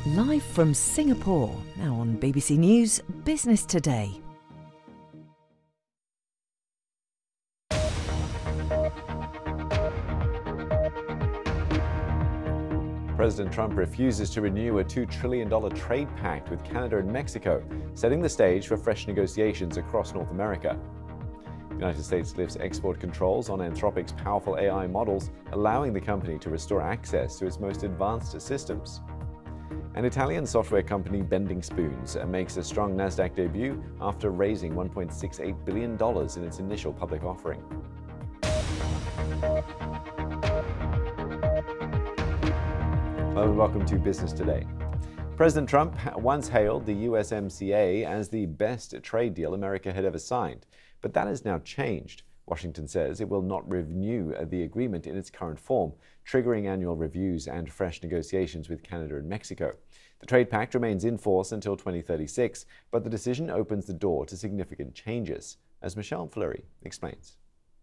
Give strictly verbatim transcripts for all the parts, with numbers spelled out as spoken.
Live from Singapore, now on B B C News Business Today. President Trump refuses to renew a two trillion dollars trade pact with Canada and Mexico, setting the stage for fresh negotiations across North America. The United States lifts export controls on Anthropic's powerful A I models, allowing the company to restore access to its most advanced systems. And Italian software company Bending Spoons makes a strong NASDAQ debut after raising one point six eight billion dollars in its initial public offering. Hello and welcome to Business Today. President Trump once hailed the U S M C A as the best trade deal America had ever signed, but that has now changed. Washington says it will not renew the agreement in its current form, triggering annual reviews and fresh negotiations with Canada and Mexico. The trade pact remains in force until twenty thirty-six, but the decision opens the door to significant changes, as Michelle Fleury explains.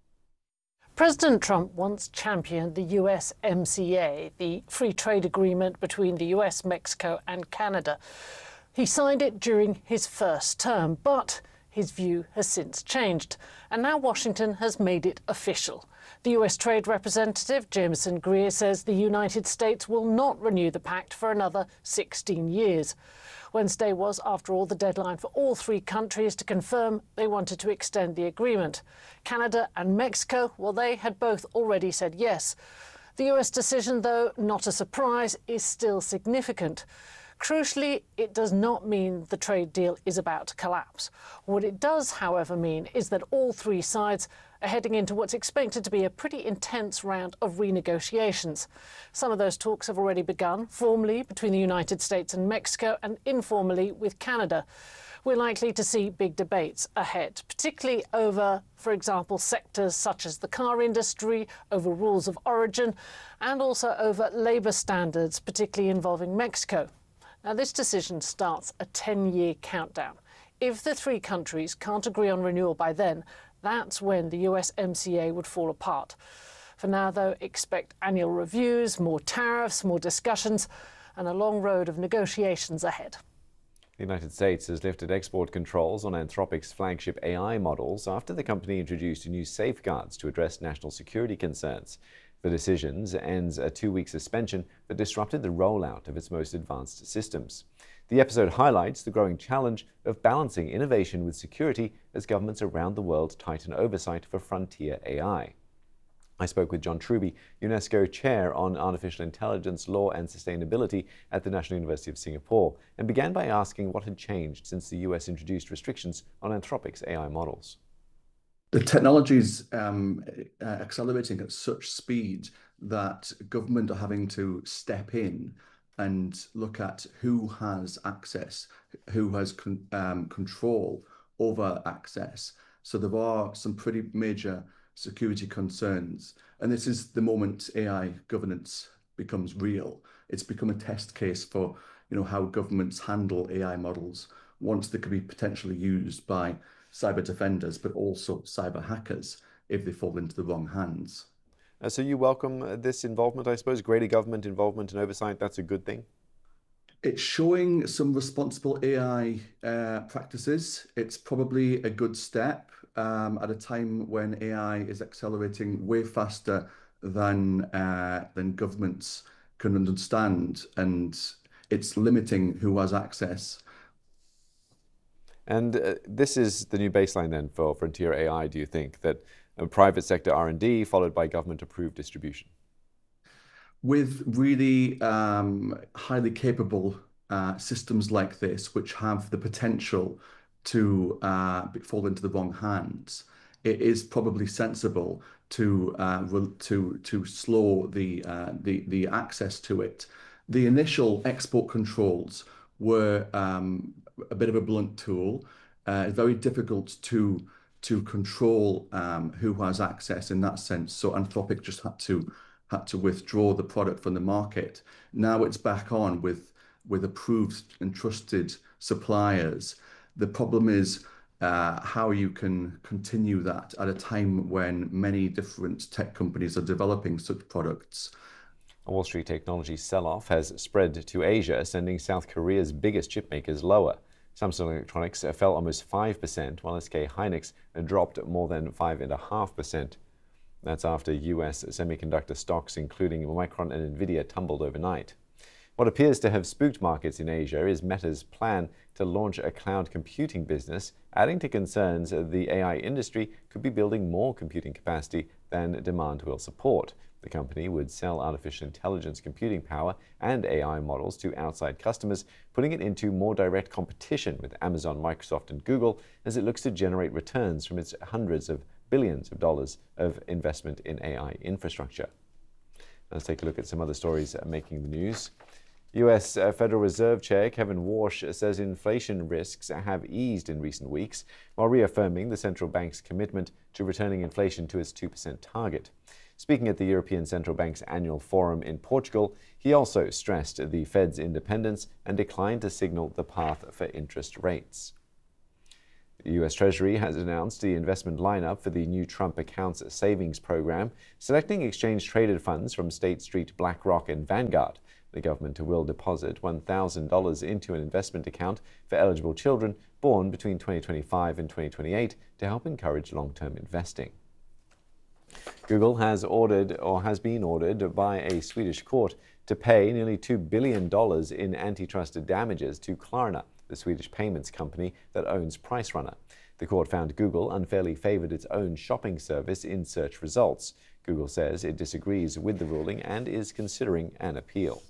President Trump once championed the U S M C A, the free trade agreement between the U S, Mexico and Canada. He signed it during his first term, but his view has since changed, and now Washington has made it official. The U S Trade Representative, Jameson Greer, says the United States will not renew the pact for another sixteen years. Wednesday was, after all, the deadline for all three countries to confirm they wanted to extend the agreement. Canada and Mexico, well, they had both already said yes. The U S decision, though not a surprise, is still significant. Crucially, it does not mean the trade deal is about to collapse. What it does, however, mean is that all three sides are heading into what's expected to be a pretty intense round of renegotiations. Some of those talks have already begun, formally between the United States and Mexico and informally with Canada. We're likely to see big debates ahead, particularly over, for example, sectors such as the car industry, over rules of origin, and also over labour standards, particularly involving Mexico. Now, this decision starts a ten-year countdown. If the three countries can't agree on renewal by then, that's when the U S M C A would fall apart. For now, though, expect annual reviews, more tariffs, more discussions, and a long road of negotiations ahead. The United States has lifted export controls on Anthropic's flagship A I models after the company introduced new safeguards to address national security concerns. The decision ends a two-week suspension that disrupted the rollout of its most advanced systems. The episode highlights the growing challenge of balancing innovation with security as governments around the world tighten oversight for frontier A I. I spoke with John Truby, UNESCO Chair on Artificial Intelligence, Law and Sustainability at the National University of Singapore, and began by asking what had changed since the U S introduced restrictions on Anthropic's A I models. The technology is um, uh, accelerating at such speed that government are having to step in and look at who has access, who has con um, control over access. So there are some pretty major security concerns. And this is the moment A I governance becomes real. It's become a test case for you know, how governments handle A I models once they could be potentially used by cyber defenders, but also cyber hackers if they fall into the wrong hands. Uh, so you welcome uh, this involvement, I suppose, greater government involvement and oversight. That's a good thing? It's showing some responsible A I uh, practices. It's probably a good step um, at a time when A I is accelerating way faster than, uh, than governments can understand, and it's limiting who has access. And uh, this is the new baseline then for frontier A I, do you think, that uh, private sector R and D followed by government-approved distribution? With really um, highly capable uh, systems like this, which have the potential to uh, fall into the wrong hands, it is probably sensible to uh, to to slow the uh, the the access to it. The initial export controls were um, a bit of a blunt tool. Uh, it's very difficult to to control um, who has access in that sense. So Anthropic just had to had to withdraw the product from the market. Now it's back on with with approved and trusted suppliers. The problem is uh, how you can continue that at a time when many different tech companies are developing such products. A Wall Street technology sell-off has spread to Asia, sending South Korea's biggest chipmakers lower. Samsung Electronics fell almost five percent, while S K Hynix dropped more than five point five percent. That's after U S semiconductor stocks, including Micron and Nvidia, tumbled overnight. What appears to have spooked markets in Asia is Meta's plan to launch a cloud computing business, adding to concerns that the A I industry could be building more computing capacity than demand will support. The company would sell artificial intelligence computing power and A I models to outside customers, putting it into more direct competition with Amazon, Microsoft, and Google as it looks to generate returns from its hundreds of billions of dollars of investment in A I infrastructure. Let's take a look at some other stories making the news. U S Federal Reserve Chair Kevin Warsh says inflation risks have eased in recent weeks, while reaffirming the central bank's commitment to returning inflation to its two percent target. Speaking at the European Central Bank's annual forum in Portugal, he also stressed the Fed's independence and declined to signal the path for interest rates. The U S Treasury has announced the investment lineup for the new Trump Accounts Savings Program, selecting exchange-traded funds from State Street, BlackRock, and Vanguard. The government will deposit one thousand dollars into an investment account for eligible children born between twenty twenty-five and twenty twenty-eight to help encourage long-term investing. Google has ordered or has been ordered by a Swedish court to pay nearly two billion dollars in antitrust damages to Klarna, the Swedish payments company that owns PriceRunner. The court found Google unfairly favored its own shopping service in search results. Google says it disagrees with the ruling and is considering an appeal.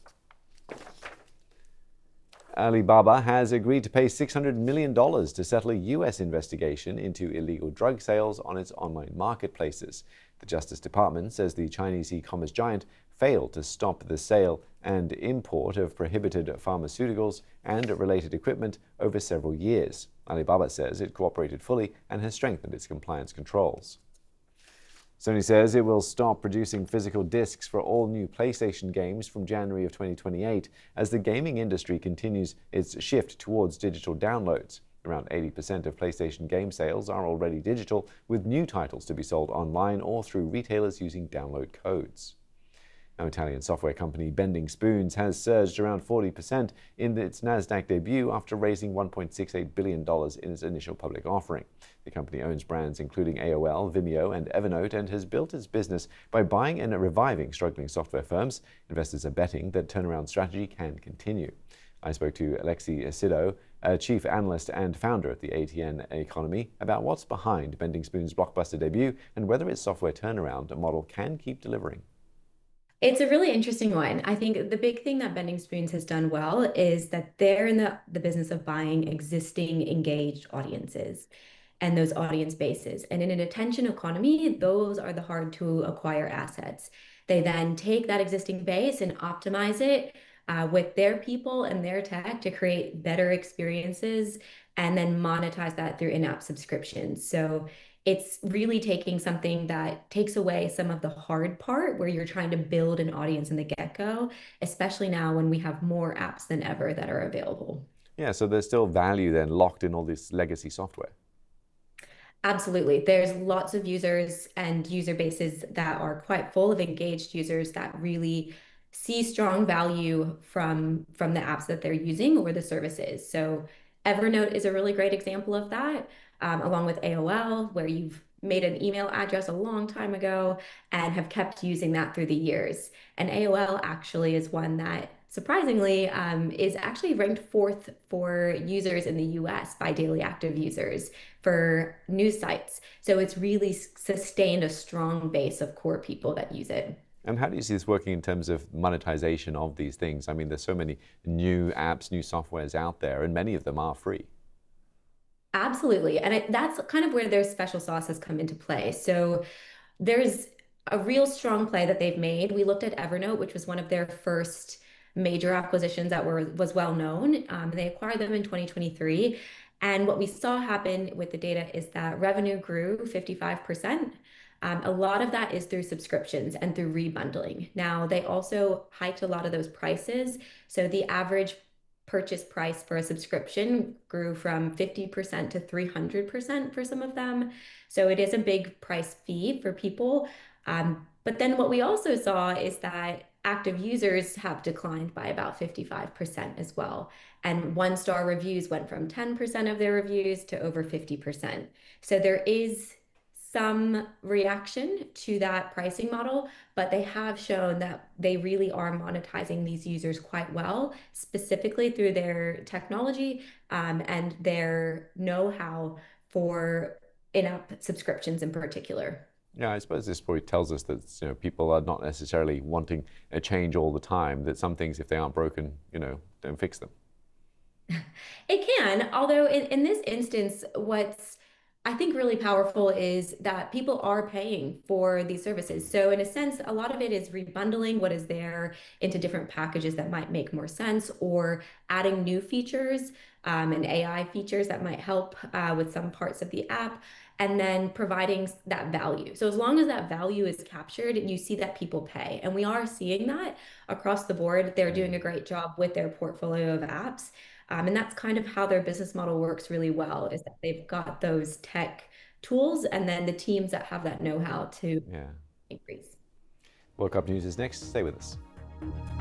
Alibaba has agreed to pay six hundred million dollars to settle a U S investigation into illegal drug sales on its online marketplaces. The Justice Department says the Chinese e-commerce giant failed to stop the sale and import of prohibited pharmaceuticals and related equipment over several years. Alibaba says it cooperated fully and has strengthened its compliance controls. Sony says it will stop producing physical discs for all new PlayStation games from January of twenty twenty-eight as the gaming industry continues its shift towards digital downloads. Around eighty percent of PlayStation game sales are already digital, with new titles to be sold online or through retailers using download codes. Now, Italian software company Bending Spoons has surged around forty percent in its Nasdaq debut after raising one point six eight billion dollars in its initial public offering. The company owns brands including A O L, Vimeo, and Evernote and has built its business by buying and reviving struggling software firms. Investors are betting that turnaround strategy can continue. I spoke to Alexi Sido, a chief analyst and founder at the A T N Economy, about what's behind Bending Spoons' blockbuster debut and whether its software turnaround model can keep delivering. It's a really interesting one. I think the big thing that Bending Spoons has done well is that they're in the, the business of buying existing engaged audiences and those audience bases. And in an attention economy, those are the hard to acquire assets. They then take that existing base and optimize it uh, with their people and their tech to create better experiences and then monetize that through in-app subscriptions. So it's really taking something that takes away some of the hard part where you're trying to build an audience in the get-go, especially now when we have more apps than ever that are available. Yeah, so there's still value then locked in all this legacy software. Absolutely. There's lots of users and user bases that are quite full of engaged users that really see strong value from, from the apps that they're using or the services. So Evernote is a really great example of that. Um, along with A O L, where you've made an email address a long time ago and have kept using that through the years. And A O L actually is one that surprisingly um, is actually ranked fourth for users in the U S by daily active users for news sites. So it's really sustained a strong base of core people that use it. And how do you see this working in terms of monetization of these things? I mean, there's so many new apps, new softwares out there, and many of them are free. Absolutely. And I, that's kind of where their special sauces come into play. So there's a real strong play that they've made. We looked at Evernote, which was one of their first major acquisitions that were was well known. Um, they acquired them in twenty twenty-three. And what we saw happen with the data is that revenue grew fifty-five percent. Um, a lot of that is through subscriptions and through rebundling. Now, they also hiked a lot of those prices. So the average purchase price for a subscription grew from fifty percent to three hundred percent for some of them. So it is a big price fee for people. Um, but then what we also saw is that active users have declined by about fifty-five percent as well. And one-star reviews went from ten percent of their reviews to over fifty percent. So there is some reaction to that pricing model, but they have shown that they really are monetizing these users quite well, specifically through their technology um, and their know-how for in-app subscriptions in particular. Yeah, I suppose this probably tells us that, you know, people are not necessarily wanting a change all the time, that some things, if they aren't broken, you know, don't fix them. It can, although in, in this instance, what's I think really powerful is that people are paying for these services. So in a sense, a lot of it is rebundling what is there into different packages that might make more sense, or adding new features um, and A I features that might help uh, with some parts of the app, and then providing that value. So as long as that value is captured, you see that people pay. And we are seeing that across the board. They're doing a great job with their portfolio of apps. Um, and that's kind of how their business model works really well, is that they've got those tech tools and then the teams that have that know-how to Yeah. increase. World Cup News is next. Stay with us.